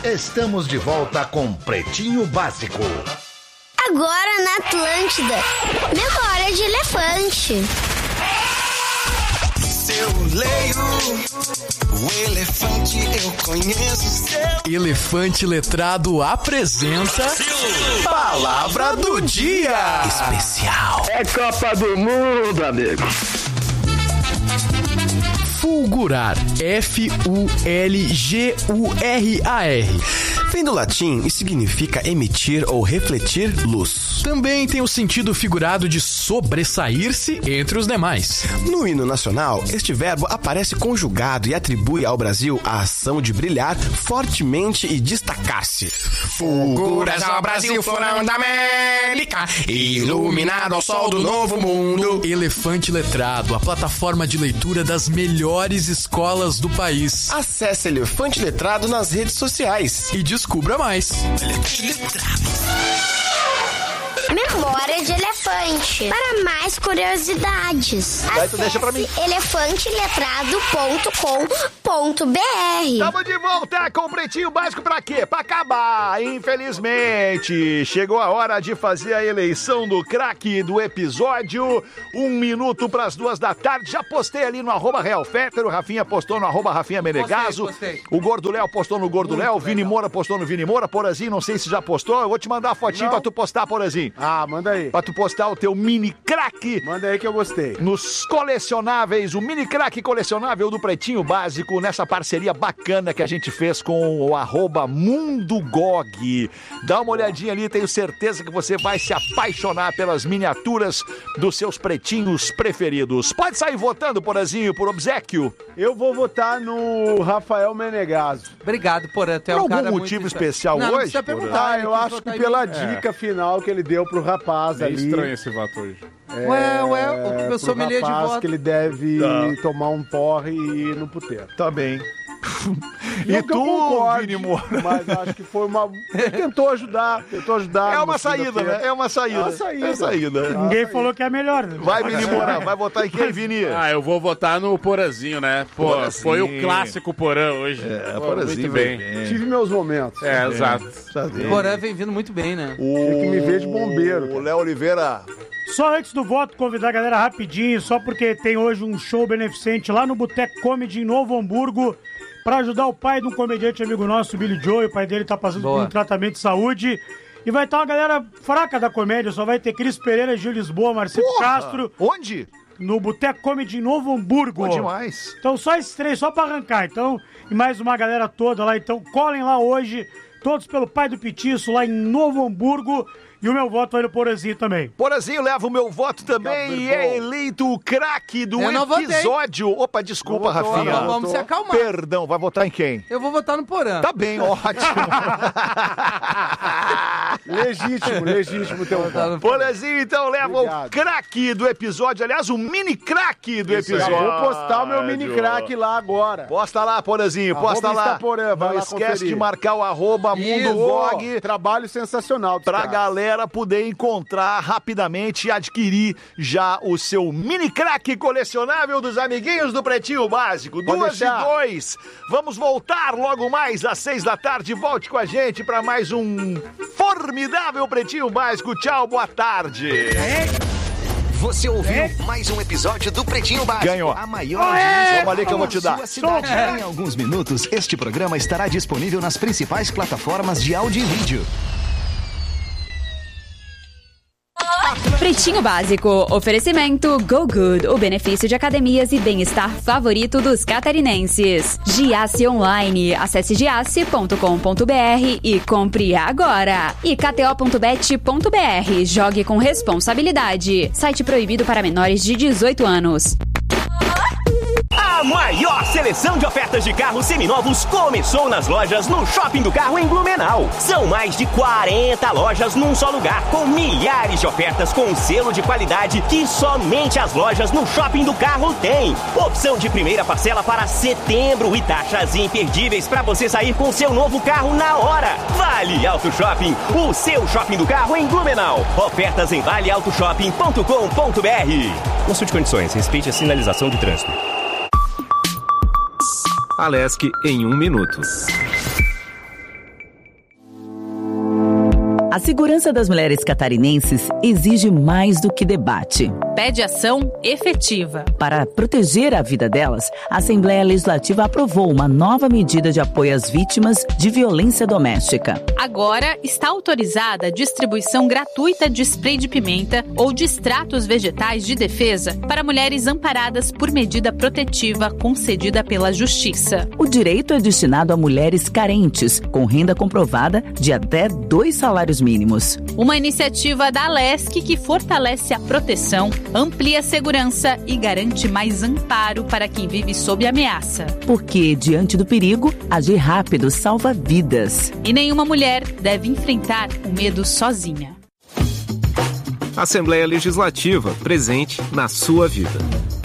Estamos de volta com Pretinho Básico. Agora na Atlântida, memória de elefante. Se eu leio o elefante, eu conheço seu. Elefante Letrado apresenta Palavra do Dia Especial. É Copa do Mundo, amigo. Fulgurar, F-U-L-G-U-R-A-R. Vem do latim e significa emitir ou refletir luz. Também tem o sentido figurado de sobressair-se entre os demais. No hino nacional, este verbo aparece conjugado e atribui ao Brasil a ação de brilhar fortemente e destacar-se. Fulguras ao Brasil, florão da América, iluminado ao sol do novo mundo. Elefante Letrado, a plataforma de leitura das melhores escolas do país. Acesse Elefante Letrado nas redes sociais E descubra mais. Memória de elefante. Para mais curiosidades, Deixa pra mim. elefanteletrado.com.br. Estamos de volta com o Pretinho Básico pra quê? Pra acabar, infelizmente. Chegou a hora de fazer a eleição do craque do episódio. 1 minuto pras 2 da tarde. Já postei ali no @RealFetter, o Rafinha postou no @Rafinha Menegaso. Postei. O Gordo Léo postou no Gordo Léo, o Vini Moura postou no Vini Moura, Porazinho, não sei se já postou. Eu vou te mandar a fotinho pra tu postar, Porazinho. Ah, manda aí. Pra tu postar o teu mini craque Manda aí que eu gostei. nos colecionáveis, o mini craque colecionável do Pretinho Básico, nessa parceria bacana que a gente fez com o @MundoGog. Dá uma olhadinha ali, tenho certeza que você vai se apaixonar pelas miniaturas dos seus pretinhos preferidos. Pode sair votando, Porazinho, por obséquio. Eu vou votar no Rafael Menegaso. Obrigado, Porã. Tu é Por um algum cara motivo muito especial não, não hoje, precisa Porã? perguntar. Ah, ele eu quis acho que votar em pela mim. dica final que ele deu pro rapaz É ali. estranho esse voto hoje. Ué, o meu sommelier de rapaz voto. que ele deve tomar um porre e ir no puteiro. Tá bem. E Não que eu tu, concorde, Vini Moura? mas acho que foi uma... Ele tentou ajudar. É uma saída, né? É uma saída. É uma saída. É saída. Ninguém falou que é melhor. Né? Vai, Vini Moura. Vai votar em quem, Vini? Ah, eu vou votar no Porazinho, né? Pô, Porazinho. foi o clássico Porã hoje. É, Pô, Porazinho, muito bem. Tive meus momentos. É, exato. O Porã vem vindo muito bem, né? Tem que me ver de bombeiro. O Léo Oliveira. Só antes do voto, convidar a galera rapidinho, só porque tem hoje um show beneficente lá no Boteco Comedy em Novo Hamburgo, pra ajudar o pai de um comediante amigo nosso, o Billy Joe. O pai dele tá passando por um tratamento de saúde. E vai estar uma galera fraca da comédia, só vai ter Cris Pereira, Gil Lisboa, Marcelo Castro. Onde? No Boteco Comedy em Novo Hamburgo. Pô, demais. Então só esses 3, só pra arrancar. Então, e mais uma galera toda lá. Então colhem lá hoje, todos pelo pai do Petiço, lá em Novo Hamburgo. E o meu voto vai no Porazinho também. Porazinho leva o meu voto também e é eleito o craque do Eu não episódio. Opa, desculpa, Rafinha. Vamos se acalmar. Perdão, vai votar em quem? Eu vou votar no Porã. Tá bem, ótimo. Legítimo teu voto. Porazinho, então, leva Obrigado. o craque do episódio. Aliás, o mini craque do Já episódio. vou postar o meu mini crack lá agora. Posta lá, Porazinho, posta Arroba lá. Instaporã, vai Não lá esquece conferir. de marcar o @MundoGog. Trabalho sensacional dos Pra caras. galera poder encontrar rapidamente e adquirir já o seu mini craque colecionável dos amiguinhos do Pretinho Básico. Pode 2:02. Vamos voltar logo mais às 6 da tarde. Volte com a gente para mais um formidável Pretinho Básico. Tchau, boa tarde. Você ouviu mais um episódio do Pretinho Básico. Ganhou. A maior audiência Toma ali que eu vou te dar. da sua cidade. Em alguns minutos, este programa estará disponível nas principais plataformas de áudio e vídeo. Pretinho Básico. Oferecimento Go Good, o benefício de academias e bem-estar favorito dos catarinenses. Giasse Online. Acesse giasse.com.br e compre agora. E kto.bet.br. Jogue com responsabilidade. Site proibido para menores de 18 anos. A maior seleção de ofertas de carros seminovos começou nas lojas no Shopping do Carro em Blumenau. São mais de 40 lojas num só lugar, com milhares de ofertas com selo de qualidade que somente as lojas no Shopping do Carro têm. Opção de primeira parcela para setembro e taxas imperdíveis para você sair com seu novo carro na hora. Vale Auto Shopping, o seu shopping do carro em Blumenau. Ofertas em valeautoshopping.com.br. Consulte condições, respeite a sinalização de trânsito. Alesc em 1 minuto. A segurança das mulheres catarinenses exige mais do que debate. Pede ação efetiva. Para proteger a vida delas, a Assembleia Legislativa aprovou uma nova medida de apoio às vítimas de violência doméstica. Agora está autorizada a distribuição gratuita de spray de pimenta ou de extratos vegetais de defesa para mulheres amparadas por medida protetiva concedida pela Justiça. O direito é destinado a mulheres carentes, com renda comprovada de até 2 salários mínimos. Uma iniciativa da Alesc que fortalece a proteção, amplia a segurança e garante mais amparo para quem vive sob ameaça. Porque, diante do perigo, agir rápido salva vidas. E nenhuma mulher deve enfrentar o medo sozinha. Assembleia Legislativa, presente na sua vida.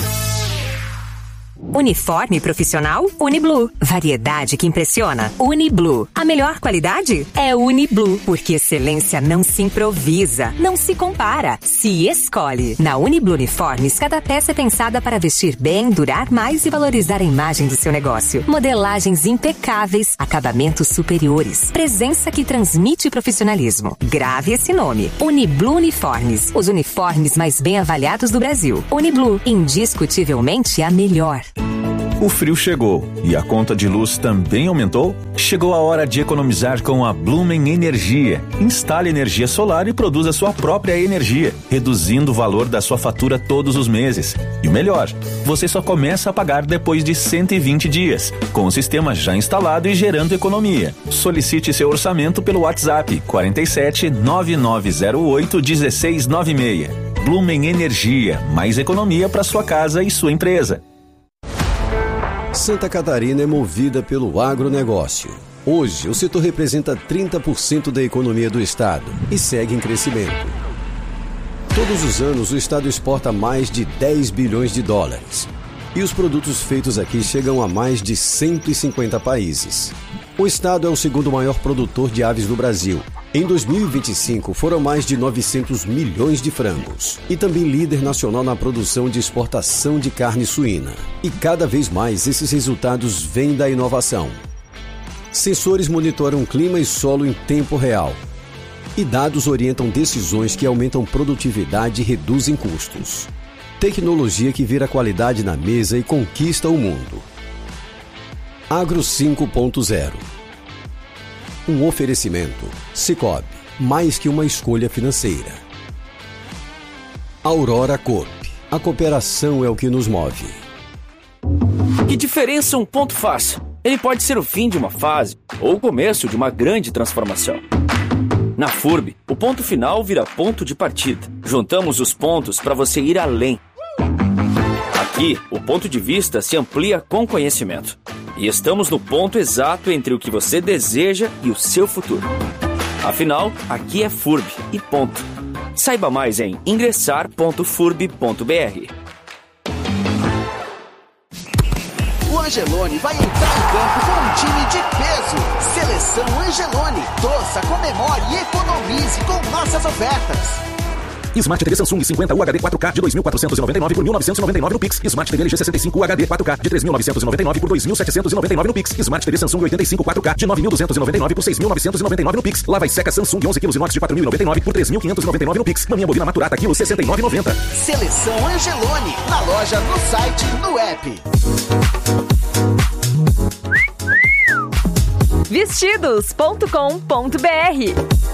Uniforme profissional? Uniblue. Variedade que impressiona? Uniblue. A melhor qualidade? É Uniblue. Porque excelência não se improvisa, não se compara, se escolhe. Na Uniblue Uniformes, cada peça é pensada para vestir bem, durar mais e valorizar a imagem do seu negócio. Modelagens impecáveis, acabamentos superiores, presença que transmite profissionalismo. Grave esse nome. Uniblue Uniformes. Os uniformes mais bem avaliados do Brasil. Uniblue. Indiscutivelmente a melhor. O frio chegou e a conta de luz também aumentou? Chegou a hora de economizar com a Blumen Energia. Instale energia solar e produza sua própria energia, reduzindo o valor da sua fatura todos os meses. E o melhor, você só começa a pagar depois de 120 dias, com o sistema já instalado e gerando economia. Solicite seu orçamento pelo WhatsApp 47 9908 1696. Blumen Energia, mais economia para sua casa e sua empresa. Santa Catarina é movida pelo agronegócio. Hoje, o setor representa 30% da economia do estado e segue em crescimento. Todos os anos, o estado exporta mais de 10 bilhões de dólares. E os produtos feitos aqui chegam a mais de 150 países. O estado é o segundo maior produtor de aves do Brasil. Em 2025, foram mais de 900 milhões de frangos. E também líder nacional na produção de exportação de carne suína. E cada vez mais esses resultados vêm da inovação. Sensores monitoram clima e solo em tempo real. E dados orientam decisões que aumentam produtividade e reduzem custos. Tecnologia que vira qualidade na mesa e conquista o mundo. Agro 5.0. Um oferecimento. Sicoob, mais que uma escolha financeira. Aurora Coop. A cooperação é o que nos move. Que diferença um ponto faz? Ele pode ser o fim de uma fase ou o começo de uma grande transformação. Na FURB, o ponto final vira ponto de partida. Juntamos os pontos para você ir além. Aqui, o ponto de vista se amplia com conhecimento. E estamos no ponto exato entre o que você deseja e o seu futuro. Afinal, aqui é FURB e ponto. Saiba mais em ingressar.furb.br. O Angelone vai entrar em campo com um time de peso. Seleção Angelone. Torça, comemore e economize com nossas ofertas. Smart TV Samsung 50 UHD 4K de 2.499 por 1.999 no Pix. Smart TV LG 65 UHD 4K de 3.999 por 2.799 no Pix. Smart TV Samsung 85 4K de 9.299 por 6.999 no Pix. Lava e seca Samsung 11 kg inox de 4.099 por 3.599 no Pix. Maminha bovina maturata quilo 69,90. Seleção Angelone. Na loja, no site, no app. Vestidos.com.br